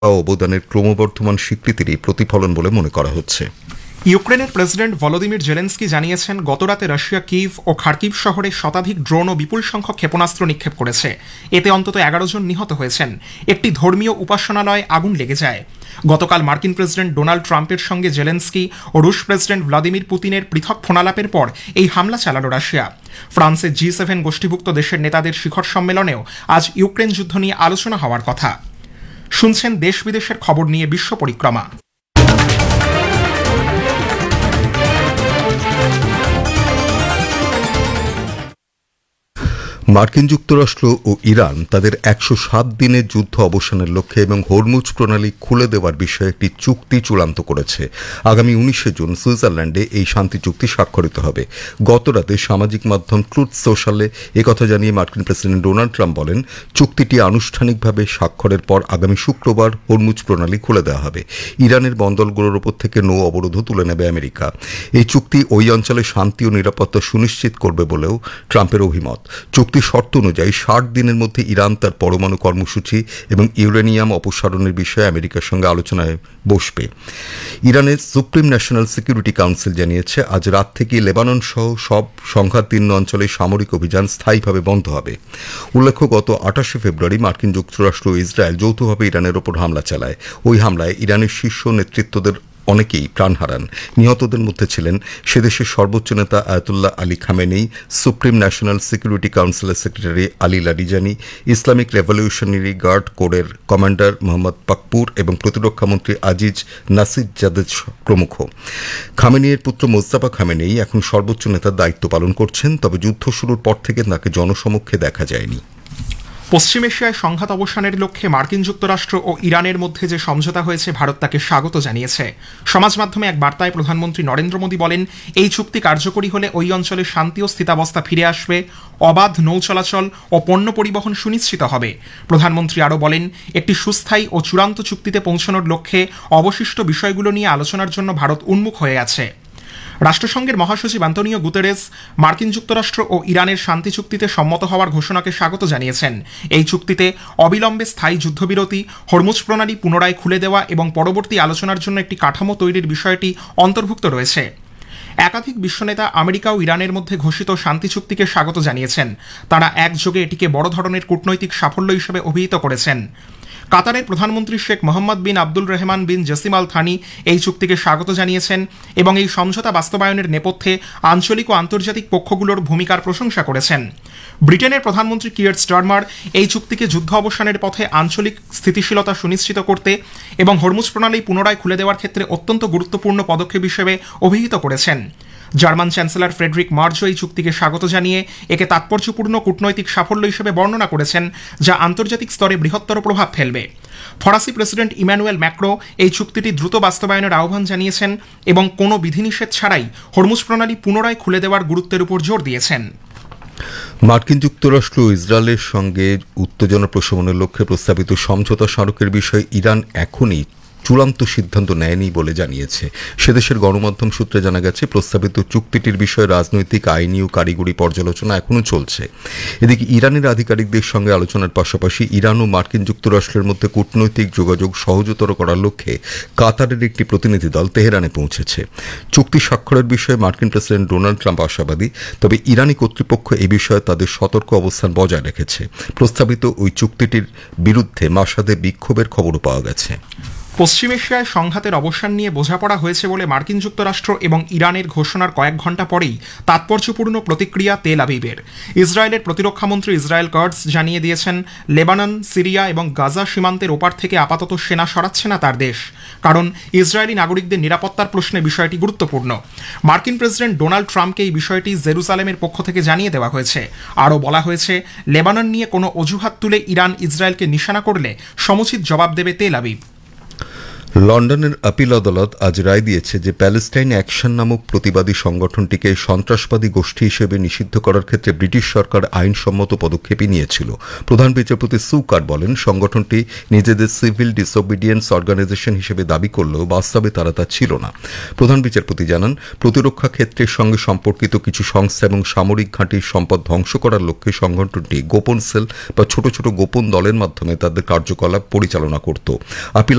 অবদানের ক্রমবর্ধমান স্বীকৃতিরই প্রতিফলন বলে মনে করা হচ্ছে। ইউক্রেনের প্রেসিডেন্ট ভলোদিমির জেলেন্সকি জানিয়েছেন, গতরাতে রাশিয়া কিভ ও খার্কিভ শহরে শতাধিক ড্রোন ও বিপুল সংখ্যক ক্ষেপণাস্ত্র নিক্ষেপ করেছে। এতে অন্তত 11 জন নিহত হয়েছেন। একটি ধর্মীয় উপাসনালয়ে আগুন লেগে যায়। গতকাল মার্কিন প্রেসিডেন্ট ডোনাল্ড ট্রাম্পের সঙ্গে জেলেন্সকি ও রুশ প্রেসিডেন্ট ভ্লাদিমির পুতিনের পৃথক ফোনালাপের পর এই হামলা চালাল রাশিয়া। ফ্রান্সের G7 গোষ্ঠীভুক্ত দেশের নেতাদের শিখর সম্মেলনেও আজ ইউক্রেন যুদ্ধ নিয়ে আলোচনা হওয়ার কথা। শুনছেন দেশ বিদেশের খবর নিয়ে বিশ্ব পরিক্রমা। মার্কিন যুক্তরাষ্ট্র ও ইরান তাদের 107 দিনের যুদ্ধ অবসানের লক্ষ্যে এবং হরমুজ প্রণালী খুলে দেওয়ার বিষয়ে একটি চুক্তি চূড়ান্ত করেছে। আগামী 19 জুন সুইজারল্যান্ডে এই শান্তি চুক্তি স্বাক্ষরিত হবে। গতরাতে সামাজিক মাধ্যম ট্রুথ সোশ্যালে একথা জানিয়ে মার্কিন প্রেসিডেন্ট ডোনাল্ড ট্রাম্প বলেন, চুক্তিটি আনুষ্ঠানিকভাবে স্বাক্ষরের পর আগামী শুক্রবার হরমুজ প্রণালী খুলে দেওয়া হবে। ইরানের বন্দরগুলোর ওপর থেকে নৌ অবরোধও তুলে নেবে আমেরিকা। এই চুক্তি ওই অঞ্চলে শান্তি ও নিরাপত্তা সুনিশ্চিত করবে বলেও ট্রাম্পের অভিমত। চুক্তি শর্ত অনুযায়ী 60 দিনের মধ্যে ইরান তার পরমাণু কর্মসূচি এবং ইউরেনিয়াম অপসারণের বিষয়ে আমেরিকার সঙ্গে আলোচনায় বসবে। ইরানের সুপ্রিম ন্যাশনাল সিকিউরিটি কাউন্সিল জানিয়েছে, আজ রাত থেকে লেবানন সহ সব সংঘাতীর্ণ অঞ্চলে সামরিক অভিযান স্থায়ীভাবে বন্ধ হবে। উল্লেখ্য, গত 28 ফেব্রুয়ারি মার্কিন যুক্তরাষ্ট্র ও ইসরায়েল যৌথভাবে ইরানের ওপর হামলা চালায়। ওই হামলায় ইরানের শীর্ষ নেতৃত্বদের অনেকেই প্রাণ হারান। নিহতদের মধ্যে ছিলেন সেদেশের সর্বোচ্চ নেতা Ayatollah Ali Khamenei, supreme national security কাউন্সিলের secretary Ali Larijani, Islamic revolutionary guard কোরের কমান্ডার মোহাম্মদ পাকপুর এবং প্রতিরক্ষামন্ত্রী আজিজ নাসিরজাদেদ প্রমুখ। খামেনেইয়ের পুত্র মোজতাবা খামেনেই এখন সর্বোচ্চ নেতার দায়িত্ব পালন করছেন, তবে যুদ্ধ শুরুর পর থেকে তাকে জনসমক্ষে দেখা যায়নি। পশ্চিম এশিয়ায় সংঘাত অবসানের লক্ষ্যে মার্কিন যুক্তরাষ্ট্র ও ইরানের মধ্যে যে সমঝোতা হয়েছে, ভারত তাকে স্বাগত জানিয়েছে। সমাজ মাধ্যমে এক বার্তায় প্রধানমন্ত্রী নরেন্দ্র মোদী বলেন, এই চুক্তি কার্যকরী হলে ওই অঞ্চলে শান্তি ও স্থিতাবস্থা ফিরে আসবে, অবাধ নৌ চলাচল ও পণ্য পরিবহন সুনিশ্চিত হবে। প্রধানমন্ত্রী আরও বলেন, একটি সুস্থায়ী ও চূড়ান্ত চুক্তিতে পৌঁছানোর লক্ষ্যে অবশিষ্ট বিষয়গুলো নিয়ে আলোচনার জন্য ভারত উন্মুখ হয়ে আছে। রাষ্ট্রসংঘের মহাসচিব আন্তোনিও গুতেরেস মার্কিন যুক্তরাষ্ট্র ও ইরানের শান্তি চুক্তিতে সম্মত হওয়ার ঘোষণাকে স্বাগত জানিয়েছেন। এই চুক্তিতে অবিলম্বে স্থায়ী যুদ্ধবিরতি, হরমুজ প্রণালী পুনরায় খুলে দেওয়া এবং পরবর্তী আলোচনার জন্য একটি কাঠামো তৈরির বিষয়টি অন্তর্ভুক্ত রয়েছে। একাধিক বিশ্বনেতা আমেরিকা ও ইরানের মধ্যে ঘোষিত শান্তি চুক্তিকে স্বাগত জানিয়েছেন। তারা একযোগে এটিকে বড় ধরনের কূটনৈতিক সাফল্য হিসেবে অভিহিত করেছেন। কাতারের প্রধানমন্ত্রী শেখ মোহাম্মদ বিন আব্দুল রহমান বিন জসিম আল থানি এই চুক্তিকে স্বাগত জানিয়েছেন এবং এই সমঝোতা বাস্তবায়নের নেপথ্যে আঞ্চলিক ও আন্তর্জাতিক পক্ষগুলোর ভূমিকার প্রশংসা করেছেন। ব্রিটেনের প্রধানমন্ত্রী কিয়ার স্টারমার এই চুক্তিকে যুদ্ধ অবসানের পথে আঞ্চলিক স্থিতিশীলতা সুনিশ্চিত করতে এবং হরমুজ প্রণালী পুনরায় খুলে দেওয়ার ক্ষেত্রে অত্যন্ত গুরুত্বপূর্ণ পদক্ষেপ হিসেবে অভিহিত করেছেন। জার্মান চ্যান্সেলর ফ্রেডরিক মার্জও এই চুক্তিকে স্বাগত জানিয়ে একে তাৎপর্যপূর্ণ কূটনৈতিক সাফল্য হিসেবে বর্ণনা করেছেন, যা আন্তর্জাতিক স্তরে বৃহত্তর প্রভাব ফেলবে। ফরাসি প্রেসিডেন্ট ইমানুয়েল ম্যাক্রো এই চুক্তিটি দ্রুত বাস্তবায়নের আহ্বান জানিয়েছেন এবং কোনো বিধিনিষেধ ছাড়াই হরমুজ প্রণালী পুনরায় খুলে দেওয়ার গুরুত্বের উপর জোর দিয়েছেন। মার্কিন যুক্তরাষ্ট্র ও ইসরায়েলের সঙ্গে উত্তেজনা প্রশমনের লক্ষ্যে প্রস্তাবিত সমঝোতা স্মারকের বিষয়ে ইরান এখনই চূড়ান্ত সিদ্ধান্ত নেয়নি বলে জানিয়েছে। সেদেশের গণমাধ্যম সূত্রে জানা গেছে, প্রস্তাবিত চুক্তিটির বিষয়ে রাজনৈতিক, আইনি ও কারিগরি পর্যালোচনা এখনও চলছে। এদিকে ইরানের আধিকারিকদের সঙ্গে আলোচনার পাশাপাশি ইরান ও মার্কিন যুক্তরাষ্ট্রের মধ্যে কূটনৈতিক যোগাযোগ সহজতর করার লক্ষ্যে কাতারের একটি প্রতিনিধি দল তেহরানে পৌঁছেছে। চুক্তি স্বাক্ষরের বিষয়ে মার্কিন প্রেসিডেন্ট ডোনাল্ড ট্রাম্প আশাবাদী, তবে ইরানি কর্তৃপক্ষ এ বিষয়ে তাদের সতর্ক অবস্থান বজায় রেখেছে। প্রস্তাবিত ওই চুক্তিটির বিরুদ্ধে মাসাদে বিক্ষোভের খবরও পাওয়া গেছে। পশ্চিম এশিয়ায় সংঘাতের অবসান নিয়ে বোঝাপড়া হয়েছে বলে মার্কিন যুক্তরাষ্ট্র এবং ইরানের ঘোষণার কয়েক ঘণ্টা পরেই তাৎপর্যপূর্ণ প্রতিক্রিয়া তেল আবিবের। ইসরায়েলের প্রতিরক্ষামন্ত্রী ইসরায়েল কার্টস জানিয়ে দিয়েছেন, লেবানন, সিরিয়া এবং গাজা সীমান্তের ওপার থেকে আপাতত সেনা সরাচ্ছে না তার দেশ, কারণ ইসরায়েলি নাগরিকদের নিরাপত্তার প্রশ্নে বিষয়টি গুরুত্বপূর্ণ। মার্কিন প্রেসিডেন্ট ডোনাল্ড ট্রাম্পকে এই বিষয়টি জেরুজালেমের পক্ষ থেকে জানিয়ে দেওয়া হয়েছে। আরও বলা হয়েছে, লেবানন নিয়ে কোনো অজুহাত তুলে ইরান ইসরায়েলকে নিশানা করলে সমুচিত জবাব দেবে তেল আবিব। লন্ডনের আপিল আদালত আজ রায় দিয়েছে যে প্যালেস্টাইন অ্যাকশন নামক প্রতিবাদী সংগঠনটিকে সন্ত্রাসবাদী গোষ্ঠী হিসেবে নিষিদ্ধ করার ক্ষেত্রে ব্রিটিশ সরকার আইনসম্মত পদক্ষেপই নিয়েছিল। প্রধান বিচারপতি সুকার বলেন, সংগঠনটি নিজেদের সিভিল ডিসওবিডিয়েন্স অর্গানাইজেশন হিসেবে দাবি করলেও বাস্তবে তারা তা ছিল না। প্রধান বিচারপতি জানান, প্রতিরক্ষা ক্ষেত্রের সঙ্গে সম্পর্কিত কিছু সংস্থা এবং সামরিক ঘাঁটির সম্পদ ধ্বংস করার লক্ষ্যে সংগঠনটি গোপন সেল বা ছোট ছোট গোপন দলের মাধ্যমে তাদের কার্যকলাপ পরিচালনা করত। আপিল